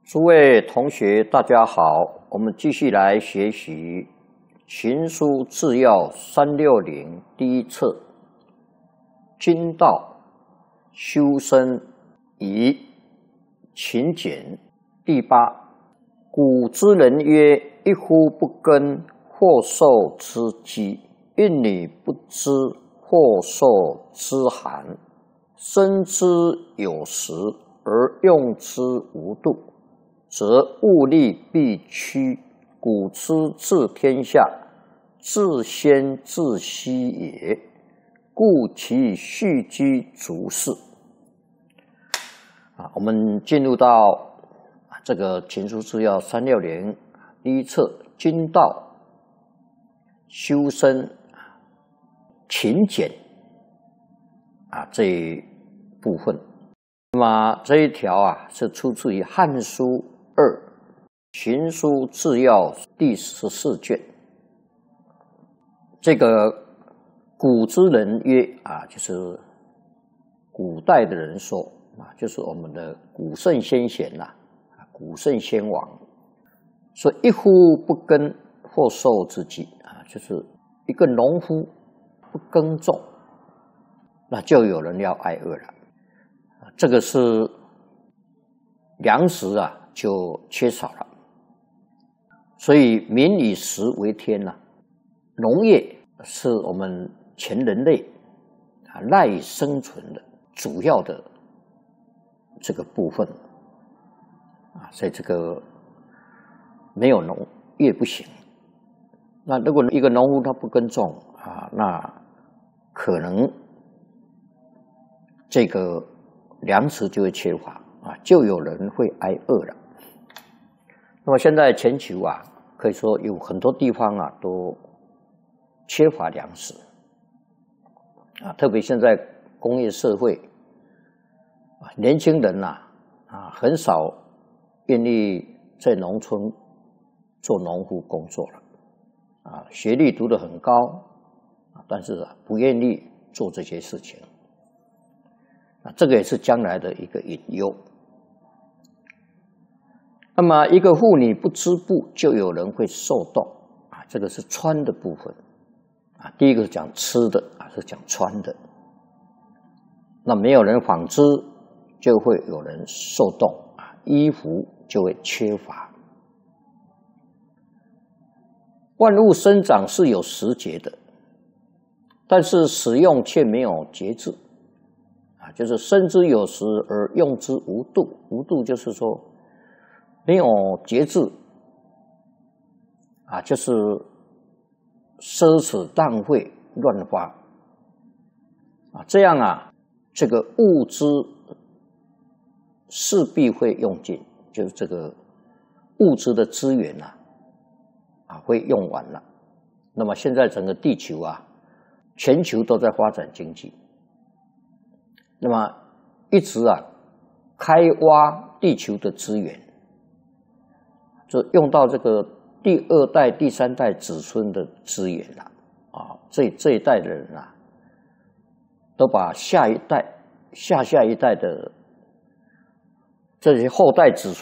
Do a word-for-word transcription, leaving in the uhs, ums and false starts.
诸位同学，大家好，我们继续来学习《群书治要三六零》第一册《经道修身以勤俭》第八。古之人曰：“一夫不耕，或受之饥；一女不织，或受之寒。生之有时，而用之无度，则物力必趋。古之治天下，自先自息也，故其序居足事。”啊，我们进入到这个《群书治要三六零》第一册《经道修身勤俭》啊这一部分。那么这一条啊是出自于《汉书》二《群书治要》第十四卷。这个古之人曰啊，就是古代的人说啊，就是我们的古圣先贤呐、啊，古圣先王说：“一夫不耕，或受之饥。”啊，就是一个农夫不耕种，那就有人要挨饿了。这个是粮食啊，就缺少了。所以民以食为天呐、啊，农业是我们全人类啊赖以生存的主要的这个部分啊，所以这个没有农业不行。那如果一个农夫他不耕种啊，那可能这个粮食就会缺乏啊，就有人会挨饿了。那么现在全球啊，可以说有很多地方啊都缺乏粮食啊，特别现在工业社会啊，年轻人呐 啊, 啊很少愿意在农村做农夫工作了啊，学历读得很高啊，但是啊不愿意做这些事情。啊，这个也是将来的一个隐忧。那么，一个妇女不织布，就有人会受冻啊。这个是穿的部分啊。第一个是讲吃的啊，是讲穿的。那没有人纺织，就会有人受冻啊，衣服就会缺乏。万物生长是有时节的，但是使用却没有节制。啊，就是生之有时而用之无度。无度就是说没有节制啊，就是奢侈浪费乱花啊，这样啊，这个物资势必会用尽，就是这个物质的资源呐、啊，啊会用完了。那么现在整个地球啊，全球都在发展经济。那么一直啊，开挖地球的资源，就用到这个第二代、第三代子孙的资源了啊。这这一代的人啊，都把下一代、下下一代的这些后代子孙